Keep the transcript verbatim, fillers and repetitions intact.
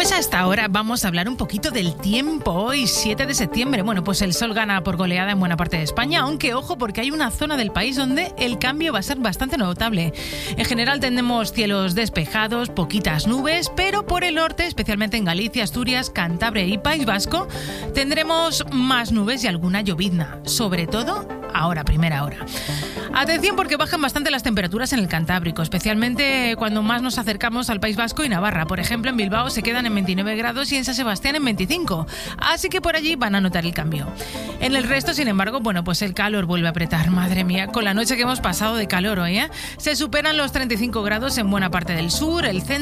Pues hasta ahora vamos a hablar un poquito del tiempo. Hoy, siete de septiembre, bueno, pues el sol gana por goleada en buena parte de España, aunque ojo porque hay una zona del país donde el cambio va a ser bastante notable. En general tendremos cielos despejados, poquitas nubes, pero por el norte, especialmente en Galicia, Asturias, Cantabria y País Vasco, tendremos más nubes y alguna llovizna, sobre todo ahora, primera hora. Atención porque bajan bastante las temperaturas en el Cantábrico, especialmente cuando más nos acercamos al País Vasco y Navarra. Por ejemplo, en Bilbao se quedan en veintinueve grados y en San Sebastián en veinticinco. Así que por allí van a notar el cambio. En el resto, sin embargo, bueno, pues el calor vuelve a apretar. Madre mía, con la noche que hemos pasado de calor hoy, ¿eh? Se superan los treinta y cinco grados en buena parte del sur, el centro